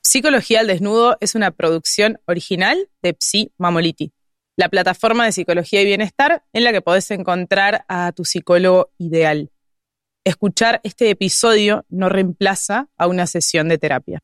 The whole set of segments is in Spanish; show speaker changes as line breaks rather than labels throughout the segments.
Psicología al Desnudo es una producción original de Psi Mamoliti, la plataforma de psicología y bienestar en la que podés encontrar a tu psicólogo ideal. Escuchar este episodio no reemplaza a una sesión de terapia.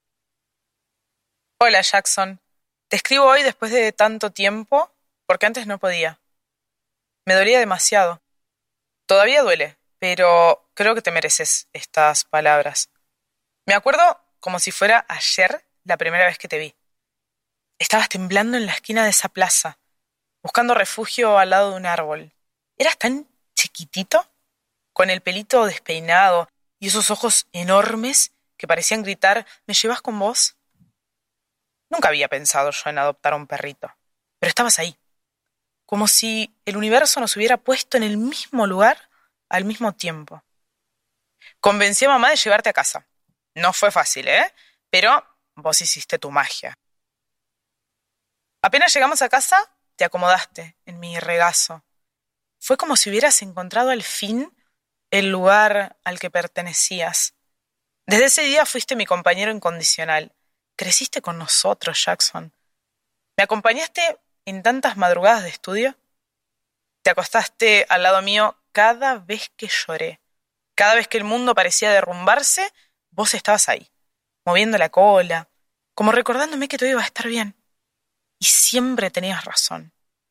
Hola Jackson, te escribo hoy después de tanto tiempo porque antes no podía. Me dolía demasiado. Todavía duele, pero creo que te mereces estas palabras. Me acuerdo como si fuera ayer la primera vez que te vi. Estabas temblando en la esquina de esa plaza, buscando refugio al lado de un árbol. Eras tan chiquitito, con el pelito despeinado y esos ojos enormes que parecían gritar, ¿me llevas con vos? Nunca había pensado yo en adoptar a un perrito, pero estabas ahí, como si el universo nos hubiera puesto en el mismo lugar al mismo tiempo. Convencí a mamá de llevarte a casa. No fue fácil, pero vos hiciste tu magia. Apenas llegamos a casa, te acomodaste en mi regazo. Fue como si hubieras encontrado al fin el lugar al que pertenecías. Desde ese día fuiste mi compañero incondicional. Creciste con nosotros, Jackson. Me acompañaste en tantas madrugadas de estudio. Te acostaste al lado mío cada vez que lloré. Cada vez que el mundo parecía derrumbarse, vos estabas ahí, moviendo la cola, como recordándome que todo iba a estar bien. Y siempre tenías razón.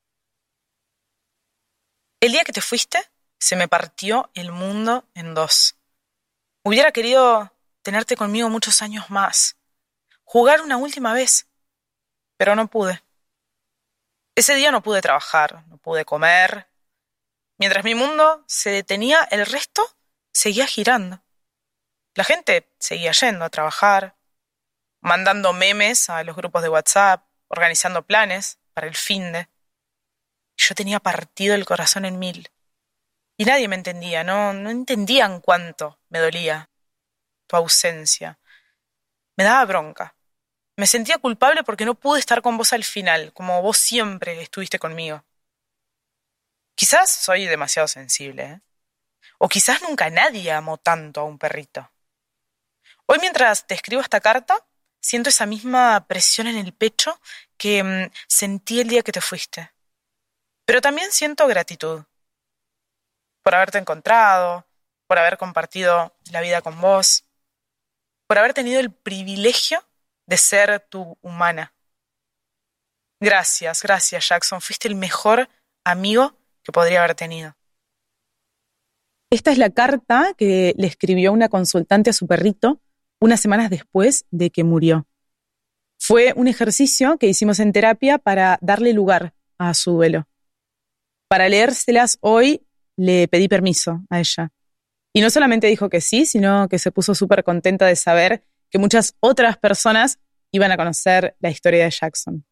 El día que te fuiste, se me partió el mundo en dos. Hubiera querido tenerte conmigo muchos años más, jugar una última vez, pero no pude. Ese día no pude trabajar, no pude comer. Mientras mi mundo se detenía, el resto seguía girando. La gente seguía yendo a trabajar, mandando memes a los grupos de WhatsApp, organizando planes para el finde. Yo tenía partido el corazón en mil. Y nadie me entendía, no entendían cuánto me dolía tu ausencia. Me daba bronca. Me sentía culpable porque no pude estar con vos al final, como vos siempre estuviste conmigo. Quizás soy demasiado sensible, O quizás nunca nadie amó tanto a un perrito. Hoy mientras te escribo esta carta, siento esa misma presión en el pecho que sentí el día que te fuiste. Pero también siento gratitud por haberte encontrado, por haber compartido la vida con vos, por haber tenido el privilegio de ser tu humana. Gracias, Jackson. Fuiste el mejor amigo que podría haber tenido. Esta es la carta que le escribió una consultante a su perrito unas semanas después de que murió. Fue un ejercicio que hicimos en terapia para darle lugar a su duelo. Para leérselas hoy le pedí permiso a ella. Y no solamente dijo que sí, sino que se puso súper contenta de saber que muchas otras personas iban a conocer la historia de Jackson.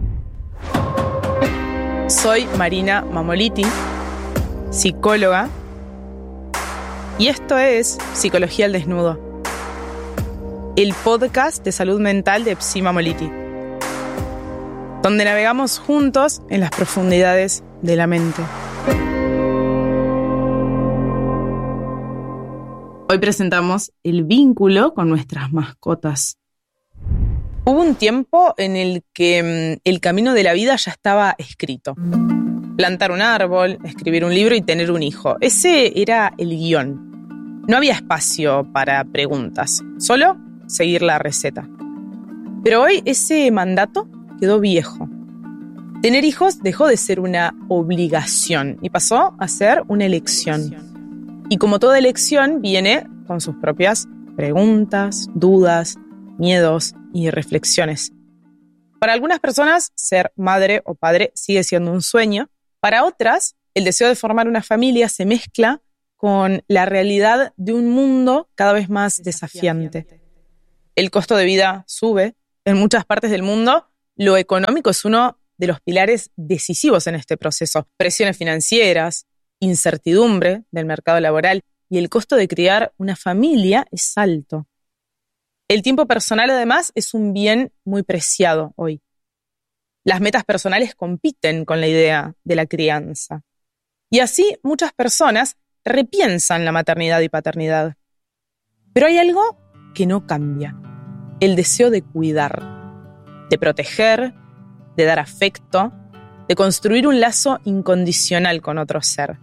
Soy Marina Mamoliti, psicóloga, y esto es Psicología al Desnudo, el podcast de salud mental de Psi Mamoliti, donde navegamos juntos en las profundidades de la mente. Hoy presentamos el vínculo con nuestras mascotas. Hubo un tiempo en el que el camino de la vida ya estaba escrito. Plantar un árbol, escribir un libro y tener un hijo. Ese era el guión. No había espacio para preguntas, solo seguir la receta. Pero hoy ese mandato quedó viejo. Tener hijos dejó de ser una obligación y pasó a ser una elección. Y como toda elección viene con sus propias preguntas, dudas, miedos y reflexiones. Para algunas personas, ser madre o padre sigue siendo un sueño. Para otras, el deseo de formar una familia se mezcla con la realidad de un mundo cada vez más desafiante. El costo de vida sube. En muchas partes del mundo, lo económico es uno de los pilares decisivos en este proceso. Presiones financieras, incertidumbre del mercado laboral y el costo de criar una familia es alto. El tiempo personal, además, es un bien muy preciado hoy. Las metas personales compiten con la idea de la crianza. Y así muchas personas repiensan la maternidad y paternidad. Pero hay algo que no cambia. el deseo de cuidar, de proteger, de dar afecto, de construir un lazo incondicional con otro ser.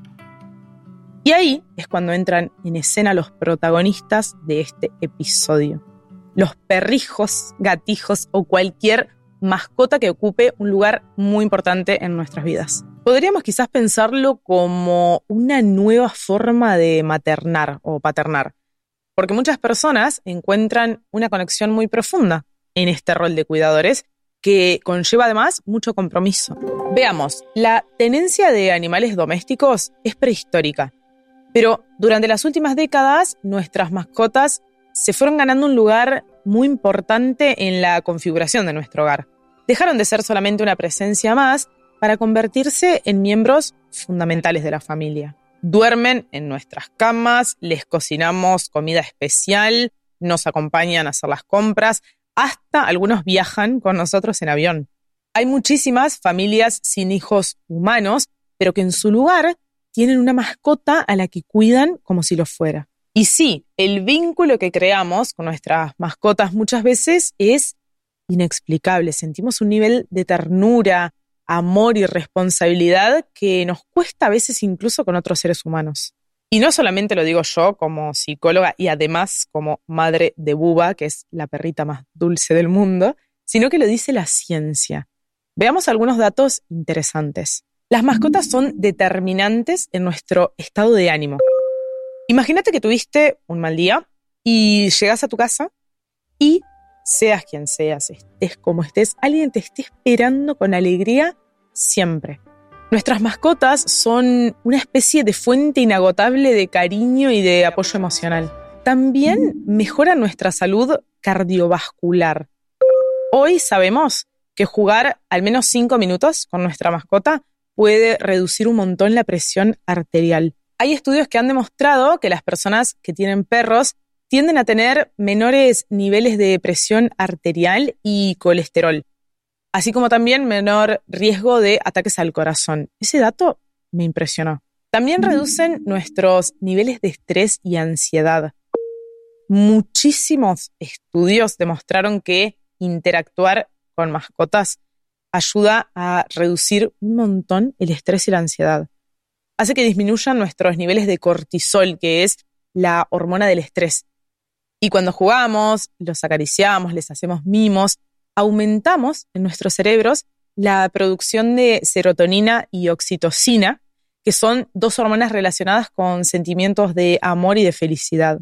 Y ahí es cuando entran en escena los protagonistas de este episodio. Los perrijos, gatijos o cualquier mascota que ocupe un lugar muy importante en nuestras vidas. Podríamos quizás pensarlo como una nueva forma de maternar o paternar, porque muchas personas encuentran una conexión muy profunda en este rol de cuidadores que conlleva además mucho compromiso. Veamos, la tenencia de animales domésticos es prehistórica, pero durante las últimas décadas nuestras mascotas se fueron ganando un lugar muy importante en la configuración de nuestro hogar. Dejaron de ser solamente una presencia más para convertirse en miembros fundamentales de la familia. Duermen en nuestras camas, les cocinamos comida especial, nos acompañan a hacer las compras, hasta algunos viajan con nosotros en avión. Hay muchísimas familias sin hijos humanos, pero que en su lugar tienen una mascota a la que cuidan como si lo fuera. Y sí, el vínculo que creamos con nuestras mascotas muchas veces es inexplicable. Sentimos un nivel de ternura, amor y responsabilidad que nos cuesta a veces incluso con otros seres humanos. Y no solamente lo digo yo como psicóloga y además como madre de Buba, que es la perrita más dulce del mundo, sino que lo dice la ciencia. Veamos algunos datos interesantes. Las mascotas son determinantes en nuestro estado de ánimo. Imagínate que tuviste un mal día y llegas a tu casa y seas quien seas, estés como estés, alguien te esté esperando con alegría siempre. Nuestras mascotas son una especie de fuente inagotable de cariño y de apoyo emocional. También mejoran nuestra salud cardiovascular. Hoy sabemos que jugar al menos 5 minutos con nuestra mascota puede reducir un montón la presión arterial. Hay estudios que han demostrado que las personas que tienen perros tienden a tener menores niveles de presión arterial y colesterol, así como también menor riesgo de ataques al corazón. Ese dato me impresionó. También reducen nuestros niveles de estrés y ansiedad. Muchísimos estudios demostraron que interactuar con mascotas ayuda a reducir un montón el estrés y la ansiedad. Hace que disminuyan nuestros niveles de cortisol, que es la hormona del estrés. Y cuando jugamos, los acariciamos, les hacemos mimos, aumentamos en nuestros cerebros la producción de serotonina y oxitocina, que son 2 hormonas relacionadas con sentimientos de amor y de felicidad.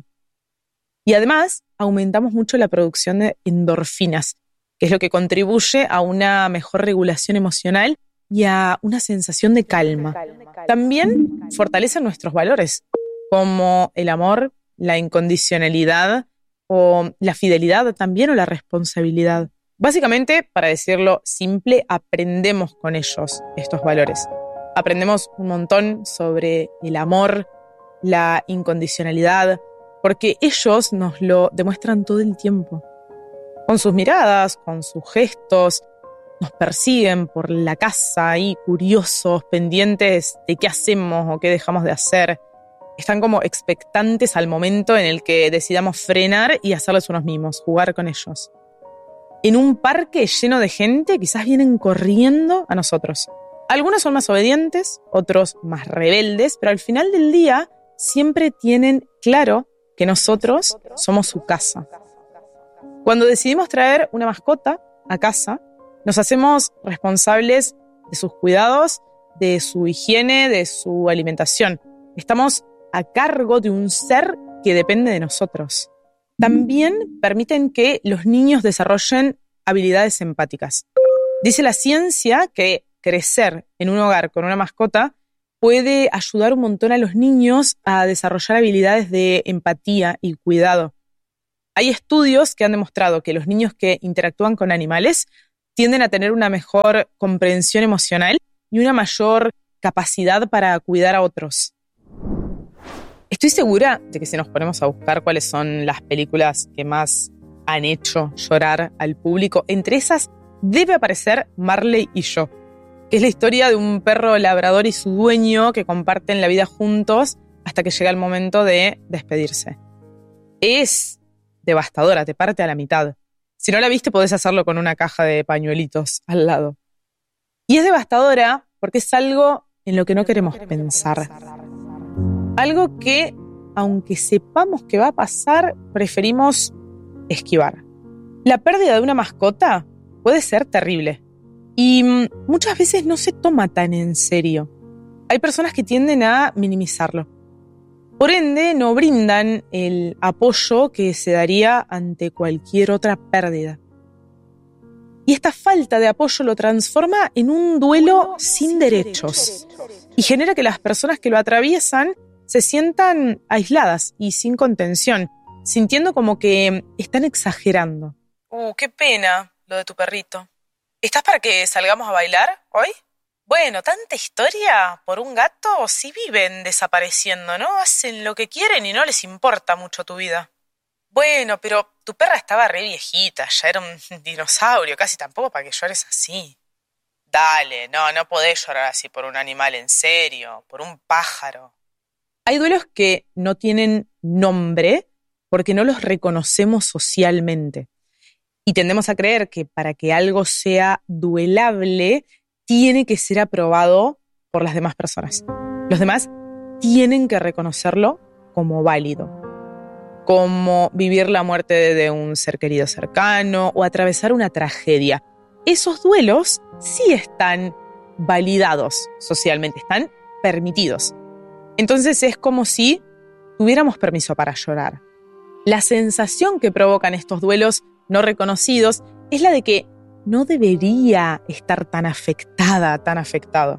Y además, aumentamos mucho la producción de endorfinas, que es lo que contribuye a una mejor regulación emocional y a una sensación de calma. También fortalecen nuestros valores, como el amor, la incondicionalidad o la fidelidad también o la responsabilidad. Básicamente, para decirlo simple, aprendemos con ellos estos valores. Aprendemos un montón sobre el amor, la incondicionalidad, porque ellos nos lo demuestran todo el tiempo. Con sus miradas, con sus gestos, nos persiguen por la casa ahí curiosos, pendientes de qué hacemos o qué dejamos de hacer. Están como expectantes al momento en el que decidamos frenar y hacerles unos mimos, jugar con ellos. En un parque lleno de gente, quizás vienen corriendo a nosotros. Algunos son más obedientes, otros más rebeldes, pero al final del día siempre tienen claro que nosotros somos su casa. Cuando decidimos traer una mascota a casa, nos hacemos responsables de sus cuidados, de su higiene, de su alimentación. Estamos a cargo de un ser que depende de nosotros. También permiten que los niños desarrollen habilidades empáticas. Dice la ciencia que crecer en un hogar con una mascota puede ayudar un montón a los niños a desarrollar habilidades de empatía y cuidado. Hay estudios que han demostrado que los niños que interactúan con animales tienden a tener una mejor comprensión emocional y una mayor capacidad para cuidar a otros. Estoy segura de que si nos ponemos a buscar cuáles son las películas que más han hecho llorar al público, entre esas debe aparecer Marley y yo, que es la historia de un perro labrador y su dueño que comparten la vida juntos hasta que llega el momento de despedirse. Es devastadora, te parte a la mitad. Si no la viste, podés hacerlo con una caja de pañuelitos al lado. Y es devastadora porque es algo en lo que no queremos pensar. Algo que, aunque sepamos que va a pasar, preferimos esquivar. La pérdida de una mascota puede ser terrible y muchas veces no se toma tan en serio. Hay personas que tienden a minimizarlo. Por ende, no brindan el apoyo que se daría ante cualquier otra pérdida. Y esta falta de apoyo lo transforma en un duelo sin derechos y genera que las personas que lo atraviesan se sientan aisladas y sin contención, sintiendo como que están exagerando. Qué pena lo de tu perrito. ¿Estás para que salgamos a bailar hoy? Bueno, tanta historia por un gato, si viven desapareciendo, ¿no? Hacen lo que quieren y no les importa mucho tu vida. Bueno, pero tu perra estaba re viejita, ya era un dinosaurio, casi tampoco para que llores así. Dale, no podés llorar así por un animal en serio, por un pájaro. Hay duelos que no tienen nombre porque no los reconocemos socialmente. Y tendemos a creer que para que algo sea duelable, tiene que ser aprobado por las demás personas. Los demás tienen que reconocerlo como válido, como vivir la muerte de un ser querido cercano o atravesar una tragedia. Esos duelos sí están validados socialmente, están permitidos. Entonces es como si tuviéramos permiso para llorar. La sensación que provocan estos duelos no reconocidos es la de que no debería estar tan afectada, tan afectado.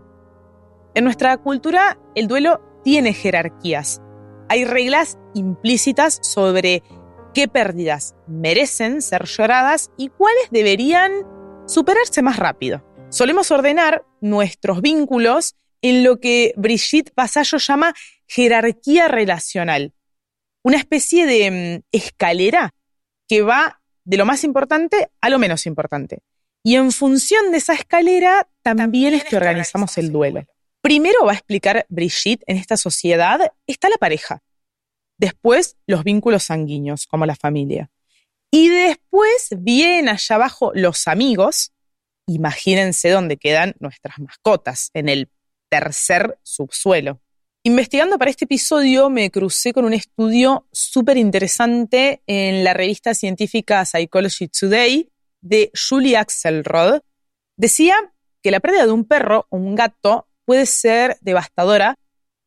En nuestra cultura, el duelo tiene jerarquías. Hay reglas implícitas sobre qué pérdidas merecen ser lloradas y cuáles deberían superarse más rápido. Solemos ordenar nuestros vínculos en lo que Brigitte Vasallo llama jerarquía relacional. Una especie de escalera que va de lo más importante a lo menos importante. Y en función de esa escalera, también es que organizamos el duelo. Primero va a explicar Brigitte, en esta sociedad está la pareja. Después, los vínculos sanguíneos, como la familia. Y después vienen allá abajo los amigos. Imagínense dónde quedan nuestras mascotas, en el tercer subsuelo. Investigando para este episodio me crucé con un estudio súper interesante en la revista científica Psychology Today de Julie Axelrod. Decía que la pérdida de un perro o un gato puede ser devastadora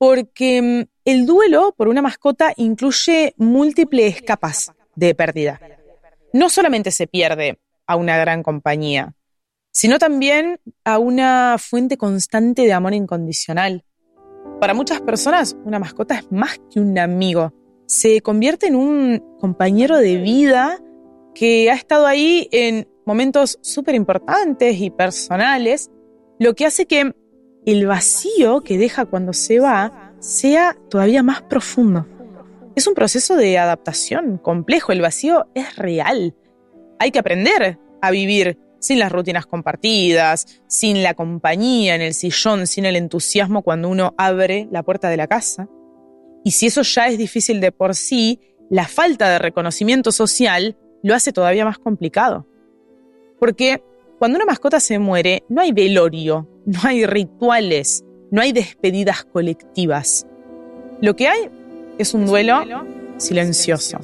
porque el duelo por una mascota incluye múltiples capas de pérdida. No solamente se pierde a una gran compañía, sino también a una fuente constante de amor incondicional. Para muchas personas, una mascota es más que un amigo. Se convierte en un compañero de vida que ha estado ahí en momentos súper importantes y personales, lo que hace que el vacío que deja cuando se va sea todavía más profundo. Es un proceso de adaptación complejo, el vacío es real. Hay que aprender a vivir sin las rutinas compartidas, sin la compañía en el sillón, sin el entusiasmo cuando uno abre la puerta de la casa. Y si eso ya es difícil de por sí, la falta de reconocimiento social lo hace todavía más complicado. Porque cuando una mascota se muere, no hay velorio, no hay rituales, no hay despedidas colectivas. Lo que hay es un duelo silencioso.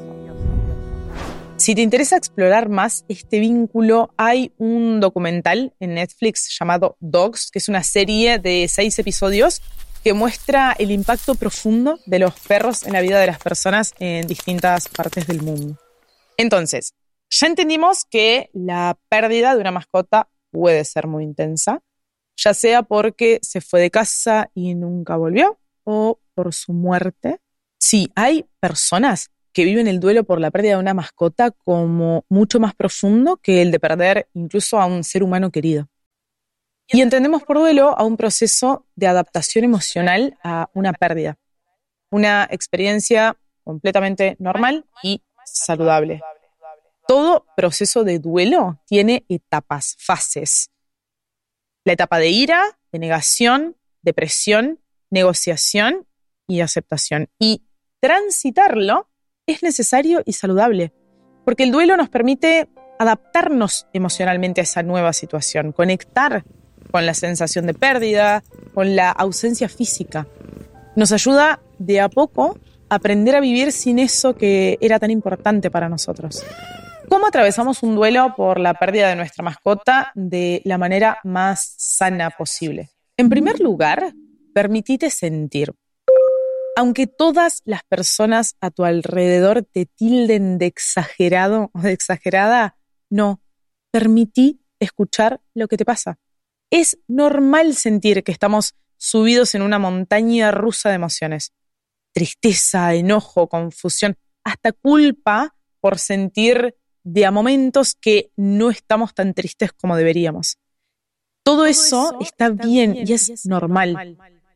Si te interesa explorar más este vínculo, hay un documental en Netflix llamado Dogs, que es una serie de 6 episodios que muestra el impacto profundo de los perros en la vida de las personas en distintas partes del mundo. Entonces, ya entendimos que la pérdida de una mascota puede ser muy intensa, ya sea porque se fue de casa y nunca volvió, o por su muerte. Sí, hay personas que viven el duelo por la pérdida de una mascota como mucho más profundo que el de perder incluso a un ser humano querido. Y entendemos por duelo a un proceso de adaptación emocional a una pérdida. Una experiencia completamente normal y saludable. Todo proceso de duelo tiene etapas, fases. La etapa de ira, de negación, depresión, negociación y aceptación. Y transitarlo es necesario y saludable, Porque el duelo nos permite adaptarnos emocionalmente a esa nueva situación, conectar con la sensación de pérdida, con la ausencia física. Nos ayuda de a poco a aprender a vivir sin eso que era tan importante para nosotros. ¿Cómo atravesamos un duelo por la pérdida de nuestra mascota de la manera más sana posible? En primer lugar, permitite sentir. Aunque todas las personas a tu alrededor te tilden de exagerado o de exagerada, no, permití escuchar lo que te pasa. Es normal sentir que estamos subidos en una montaña rusa de emociones. Tristeza, enojo, confusión, hasta culpa por sentir de a momentos que no estamos tan tristes como deberíamos. Todo eso está bien y es normal.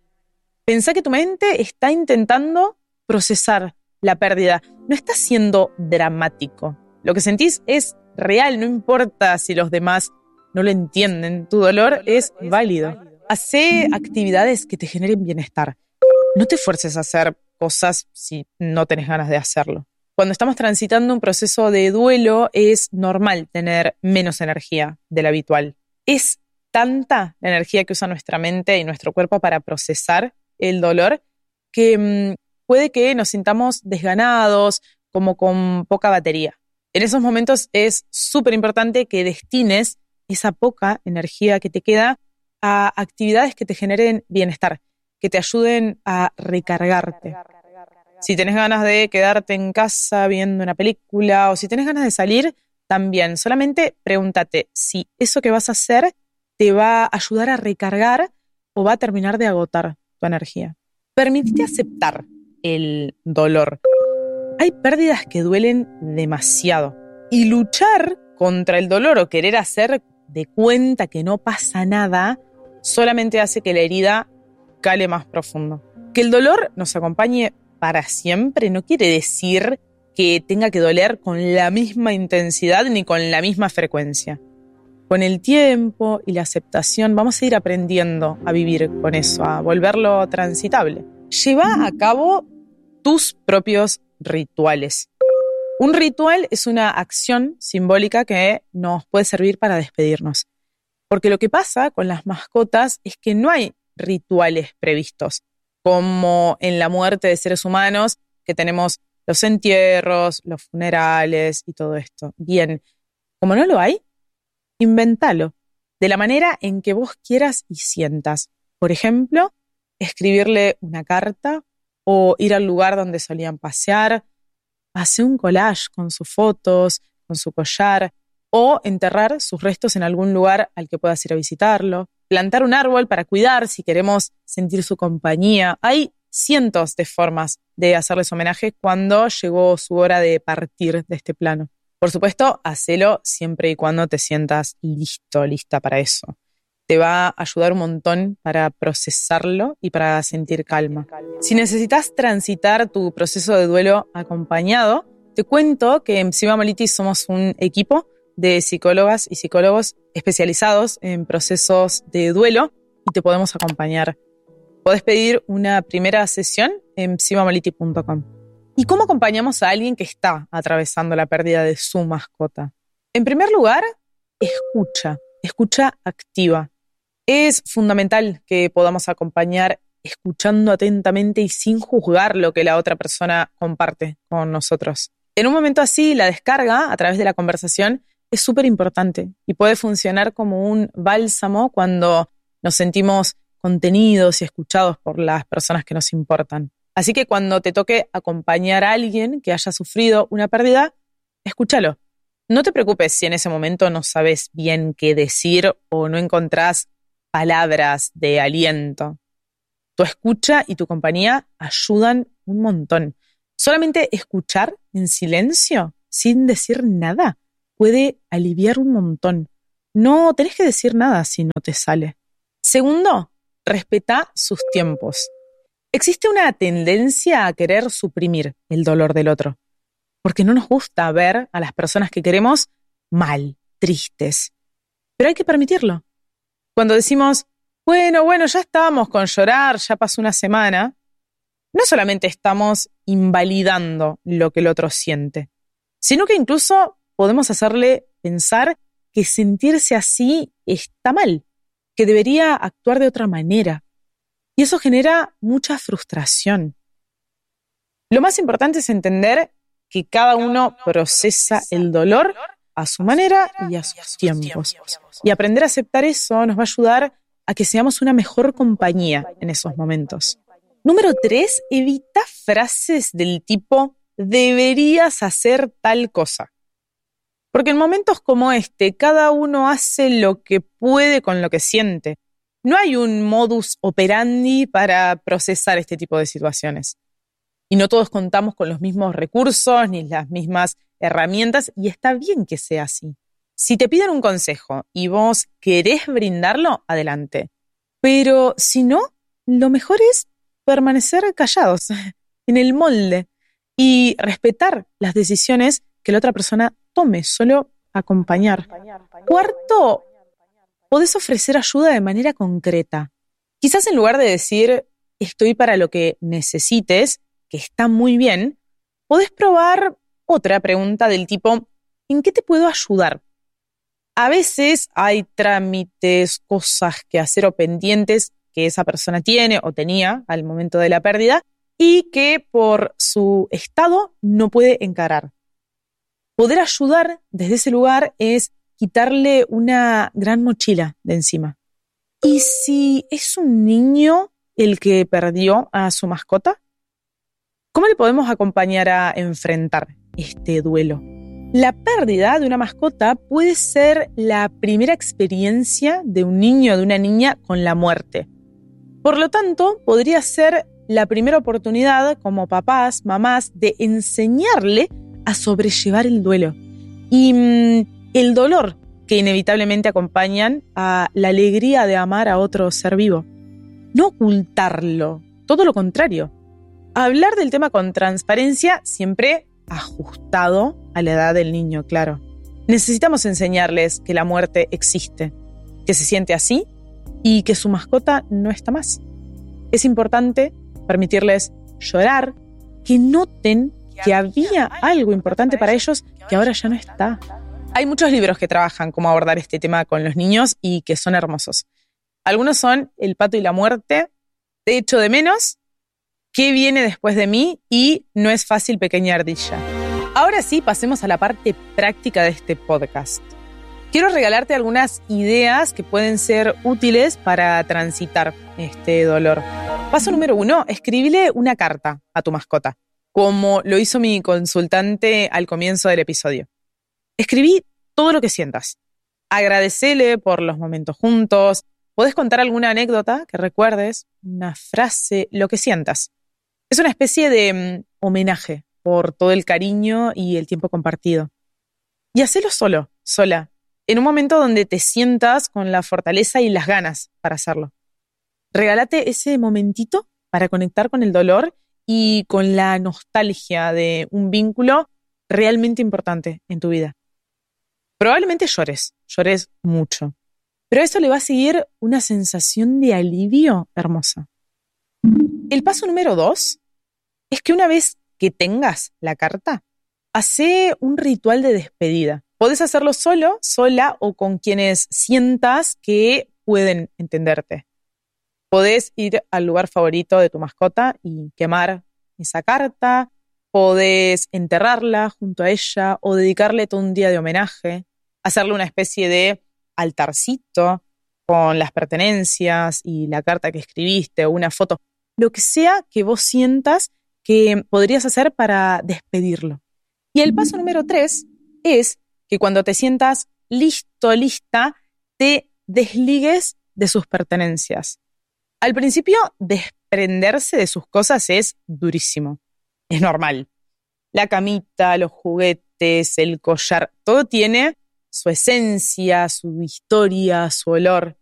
Pensá que tu mente está intentando procesar la pérdida. No está siendo dramático. Lo que sentís es real, no importa si los demás no lo entienden. Tu dolor es válido. Hacé actividades que te generen bienestar. No te fuerces a hacer cosas si no tenés ganas de hacerlo. Cuando estamos transitando un proceso de duelo, es normal tener menos energía de la habitual. Es tanta la energía que usa nuestra mente y nuestro cuerpo para procesar el dolor que puede que nos sintamos desganados, como con poca batería. En esos momentos es súper importante que destines esa poca energía que te queda a actividades que te generen bienestar, que te ayuden a recargarte. Si tenés ganas de quedarte en casa viendo una película o si tenés ganas de salir, también. Solamente pregúntate si eso que vas a hacer te va a ayudar a recargar o va a terminar de agotar tu energía. Permitite aceptar el dolor. Hay pérdidas que duelen demasiado y luchar contra el dolor o querer hacer de cuenta que no pasa nada solamente hace que la herida cale más profundo. Que el dolor nos acompañe para siempre no quiere decir que tenga que doler con la misma intensidad ni con la misma frecuencia. Con el tiempo y la aceptación vamos a ir aprendiendo a vivir con eso, a volverlo transitable. Lleva a cabo tus propios rituales. Un ritual es una acción simbólica que nos puede servir para despedirnos. Porque lo que pasa con las mascotas es que no hay rituales previstos, como en la muerte de seres humanos, que tenemos los entierros, los funerales y todo esto. Bien, como no lo hay, inventalo de la manera en que vos quieras y sientas. Por ejemplo, escribirle una carta o ir al lugar donde solían pasear, hacer un collage con sus fotos, con su collar, o enterrar sus restos en algún lugar al que puedas ir a visitarlo. Plantar un árbol para cuidar si queremos sentir su compañía. Hay cientos de formas de hacerles homenaje cuando llegó su hora de partir de este plano. Por supuesto, hacelo siempre y cuando te sientas listo, lista para eso. Te va a ayudar un montón para procesarlo y para sentir calma. Si necesitas transitar tu proceso de duelo acompañado, te cuento que en Psiva Molitis somos un equipo de psicólogas y psicólogos especializados en procesos de duelo y te podemos acompañar. Podés pedir una primera sesión en psivamoliti.com. ¿Y cómo acompañamos a alguien que está atravesando la pérdida de su mascota? En primer lugar, escucha activa. Es fundamental que podamos acompañar escuchando atentamente y sin juzgar lo que la otra persona comparte con nosotros. En un momento así, la descarga a través de la conversación es súper importante y puede funcionar como un bálsamo cuando nos sentimos contenidos y escuchados por las personas que nos importan. Así que cuando te toque acompañar a alguien que haya sufrido una pérdida, escúchalo. No te preocupes si en ese momento no sabes bien qué decir o no encontrás palabras de aliento. Tu escucha y tu compañía ayudan un montón. Solamente escuchar en silencio, sin decir nada, puede aliviar un montón. No tenés que decir nada si no te sale. Segundo, respetá sus tiempos. Existe una tendencia a querer suprimir el dolor del otro, porque no nos gusta ver a las personas que queremos mal, tristes. Pero hay que permitirlo. Cuando decimos, bueno, ya estábamos con llorar, ya pasó una semana, no solamente estamos invalidando lo que el otro siente, sino que incluso podemos hacerle pensar que sentirse así está mal, que debería actuar de otra manera. Y eso genera mucha frustración. Lo más importante es entender que cada uno procesa el dolor a su manera y a sus tiempos. Y aprender a aceptar eso nos va a ayudar a que seamos una mejor compañía en esos momentos. Número 3, evita frases del tipo deberías hacer tal cosa. Porque en momentos como este, cada uno hace lo que puede con lo que siente. No hay un modus operandi para procesar este tipo de situaciones. Y no todos contamos con los mismos recursos ni las mismas herramientas, y está bien que sea así. Si te piden un consejo y vos querés brindarlo, adelante. Pero si no, lo mejor es permanecer callados, en el molde, y respetar las decisiones que la otra persona tome, solo acompañar. Cuarto, podés ofrecer ayuda de manera concreta. Quizás en lugar de decir estoy para lo que necesites, que está muy bien, podés probar otra pregunta del tipo ¿en qué te puedo ayudar? A veces hay trámites, cosas que hacer o pendientes que esa persona tiene o tenía al momento de la pérdida y que por su estado no puede encarar. Poder ayudar desde ese lugar es quitarle una gran mochila de encima. ¿Y si es un niño el que perdió a su mascota? ¿Cómo le podemos acompañar a enfrentar este duelo? La pérdida de una mascota puede ser la primera experiencia de un niño o de una niña con la muerte. Por lo tanto, podría ser la primera oportunidad como papás, mamás, de enseñarle a sobrellevar el duelo y el dolor que inevitablemente acompañan a la alegría de amar a otro ser vivo. No ocultarlo, todo lo contrario. Hablar del tema con transparencia, siempre ajustado a la edad del niño, claro. Necesitamos enseñarles que la muerte existe, que se siente así y que su mascota no está más. Es importante permitirles llorar, que noten que había algo importante para ellos que ahora ya no está. Hay muchos libros que trabajan cómo abordar este tema con los niños y que son hermosos. Algunos son El pato y la muerte, Te echo de menos, ¿Qué viene después de mí? Y No es fácil, pequeña ardilla. Ahora sí, pasemos a la parte práctica de este podcast. Quiero regalarte algunas ideas que pueden ser útiles para transitar este dolor. Paso número 1, escribile una carta a tu mascota, como lo hizo mi consultante al comienzo del episodio. Escribí todo lo que sientas. Agradecele por los momentos juntos. Podés contar alguna anécdota que recuerdes, una frase, lo que sientas. Es una especie de homenaje por todo el cariño y el tiempo compartido. Y hacelo solo, sola, en un momento donde te sientas con la fortaleza y las ganas para hacerlo. Regálate ese momentito para conectar con el dolor y con la nostalgia de un vínculo realmente importante en tu vida. Probablemente llores mucho, pero a eso le va a seguir una sensación de alivio hermosa. El paso número 2 es que una vez que tengas la carta, hacé un ritual de despedida. Podés hacerlo solo, sola o con quienes sientas que pueden entenderte. Podés ir al lugar favorito de tu mascota y quemar esa carta. Podés enterrarla junto a ella o dedicarle todo un día de homenaje. Hacerle una especie de altarcito con las pertenencias y la carta que escribiste o una foto. Lo que sea que vos sientas que podrías hacer para despedirlo. Y el paso número 3 es que cuando te sientas listo, lista, te desligues de sus pertenencias. Al principio, desprenderse de sus cosas es durísimo. Es normal. La camita, los juguetes, el collar, todo tiene su esencia, su historia, su olor.